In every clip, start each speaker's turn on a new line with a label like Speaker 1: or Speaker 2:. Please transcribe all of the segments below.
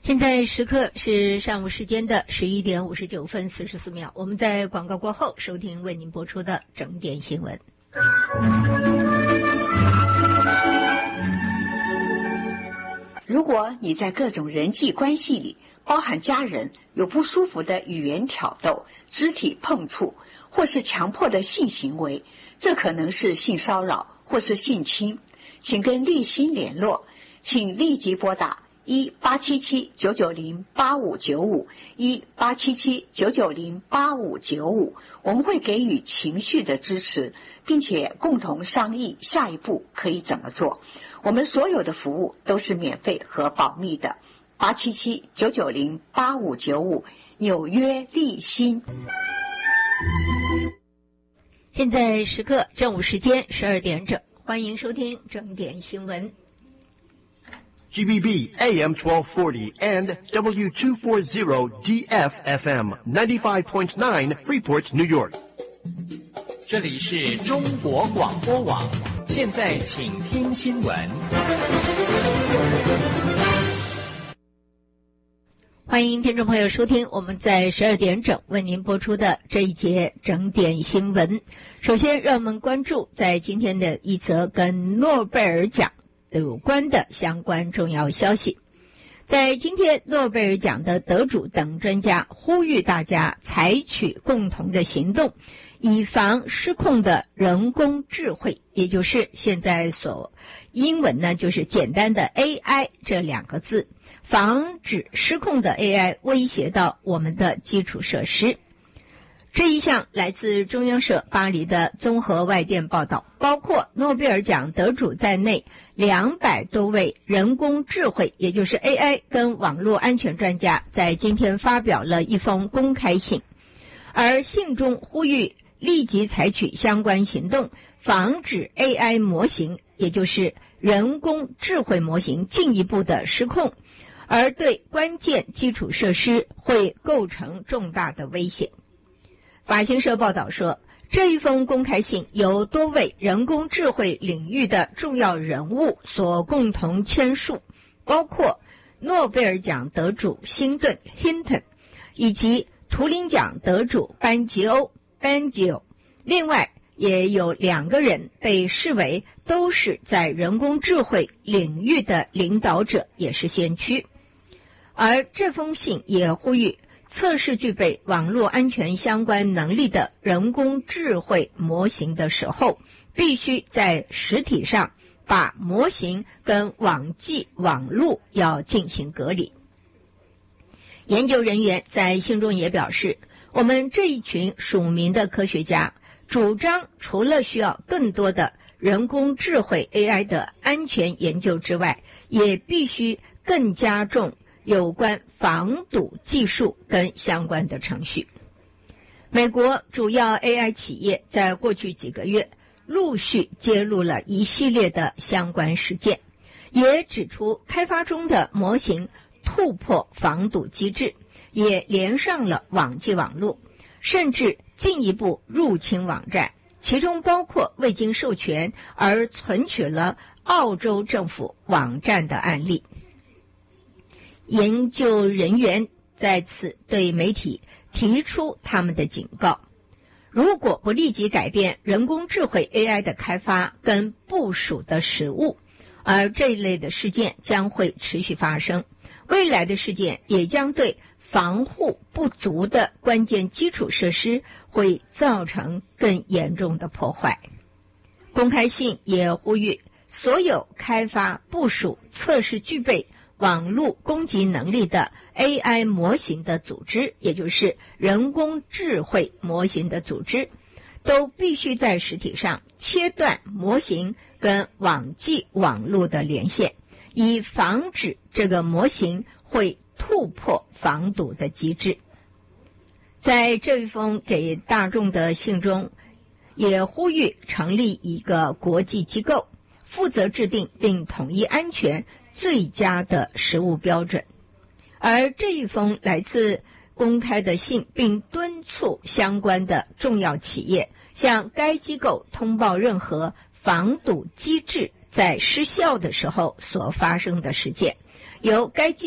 Speaker 1: 现在时刻是上午时间的11点59分44秒，我们在广告过后收听为您播出的整点新闻。
Speaker 2: 如果你在各种人际关系里，包含家人，有不舒服的语言挑逗、肢体碰触，或是强迫的性行为，这可能是性骚扰或是性侵，请跟立新联络，请立即拨打1877-990-8595 1877-990-8595，我们会给予情绪的支持，并且共同商议下一步可以怎么做。我们所有的服务都是免费和保密的。877-990-8595，纽约立新。
Speaker 1: 现在时刻正午时间12点整，欢迎收听整点新闻。
Speaker 3: GBB AM 1240 and W240 DFFM 95.9 Freeport, New York。
Speaker 4: 这里是中国广播网，现在请听新闻。
Speaker 1: 欢迎听众朋友收听我们在12点整为您播出的这一节整点新闻。首先让我们关注在今天的一则跟诺贝尔奖有关的相关重要消息。在今天，诺贝尔奖的得主等专家呼吁大家采取共同的行动，以防失控的人工智慧，也就是现在英文呢就是简单的 AI 这2个字，防止失控的 AI 威胁到我们的基础设施。这一项来自中央社巴黎的综合外电报道，包括诺贝尔奖得主在内200多位人工智慧，也就是 AI 跟网络安全专家在今天发表了一封公开信，而信中呼吁立即采取相关行动，防止 AI 模型，也就是人工智慧模型进一步的失控，而对关键基础设施会构成重大的威胁。法新社报道说，这一封公开信由多位人工智慧领域的重要人物所共同签署，包括诺贝尔奖得主辛顿 Hinton 以及图灵奖得主班吉欧 Bangio， 另外也有2个人被视为都是在人工智慧领域的领导者，也是先驱。而这封信也呼吁测试具备网络安全相关能力的人工智慧模型的时候，必须在实体上把模型跟网际网路要进行隔离。研究人员在信中也表示，我们这一群署名的科学家主张，除了需要更多的人工智慧 AI 的安全研究之外，也必须更加重有关防堵技术跟相关的程序。美国主要 AI 企业在过去几个月陆续揭露了一系列的相关事件，也指出开发中的模型突破防堵机制，也连上了网际网络，甚至进一步入侵网站，其中包括未经授权而存取了澳洲政府网站的案例。研究人员在此对媒体提出他们的警告，如果不立即改变人工智慧 AI 的开发跟部署的实务，而这一类的事件将会持续发生，未来的事件也将对防护不足的关键基础设施会造成更严重的破坏。公开信也呼吁所有开发、部署、测试具备网络攻击能力的 AI 模型的组织，也就是人工智慧模型的组织，都必须在实体上切断模型跟网际网络的连线，以防止这个模型会突破防堵的机制。在这一封给大众的信中，也呼吁成立一个国际机构，负责制定并统一安全最佳的实务标准。而这一封来自公开的信，并敦促相关的重要企业向该机构通报任何防堵机制在失效的时候所发生的事件，由该机构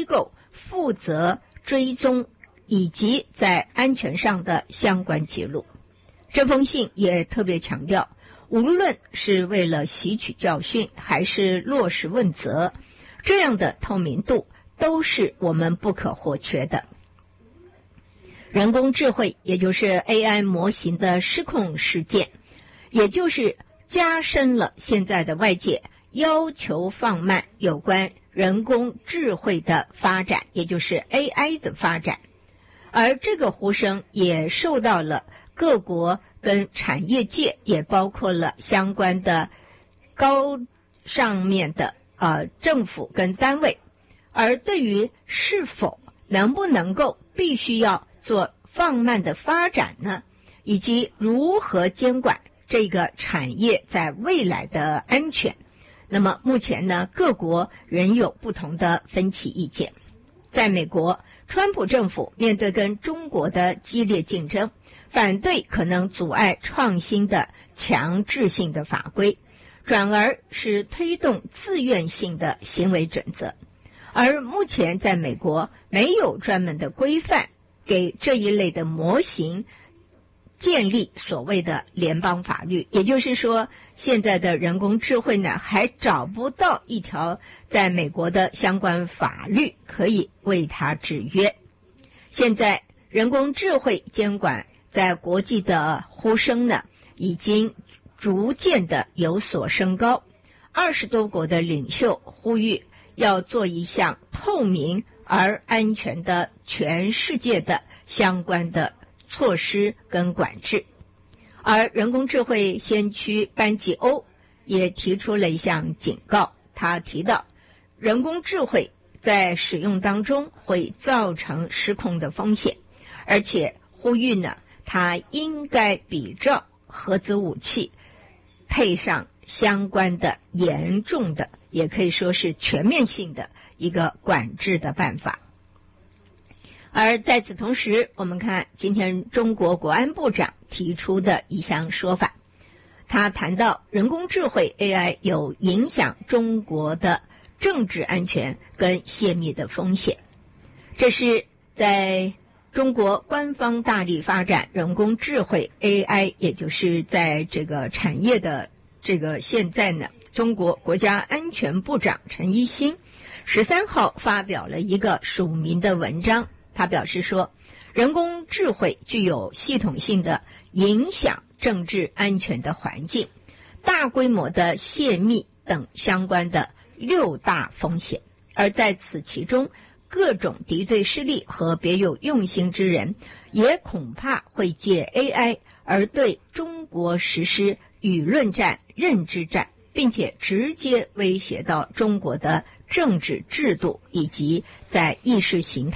Speaker 1: 负责追踪以及在安全上的相关记录。这封信也特别强调，无论是为了吸取教训还是落实问责，这样的透明度都是我们不可或缺的。人工智慧也就是 AI 模型的失控事件，也就是加深了现在的外界要求放慢有关人工智慧的发展，也就是 AI 的发展。而这个呼声也受到了各国跟产业界，也包括了相关的高上面的政府跟单位。而对于是否能不能够必须要做放慢的发展呢，以及如何监管这个产业在未来的安全，那么目前呢，各国仍有不同的分歧意见。在美国，川普政府面对跟中国的激烈竞争，反对可能阻碍创新的强制性的法规，转而是推动自愿性的行为准则。而目前在美国没有专门的规范给这一类的模型建立所谓的联邦法律，也就是说，现在的人工智慧呢，还找不到一条在美国的相关法律可以为它制约。现在人工智慧监管在国际的呼声呢，已经逐渐的有所升高。20多国的领袖呼吁要做一项透明而安全的全世界的相关的措施跟管制。而人工智慧先驱班吉欧也提出了一项警告，他提到人工智慧在使用当中会造成失控的风险，而且呼吁呢，它应该比照核子武器配上相关的严重的，也可以说是全面性的一个管制的办法。而在此同时，我们看今天中国国安部长提出的一项说法，他谈到人工智慧 AI 有影响中国的政治安全跟泄密的风险。这是在中国官方大力发展人工智慧 AI， 也就是在这个产业的这个现在呢，中国国家安全部长陈一新13号发表了一个署名的文章。他表示说，人工智慧具有系统性的影响政治安全的环境、大规模的泄密等相关的6大风险。而在此其中，各种敌对势力和别有用心之人也恐怕会借 AI 而对中国实施舆论战、认知战，并且直接威胁到中国的政治制度以及在意识形态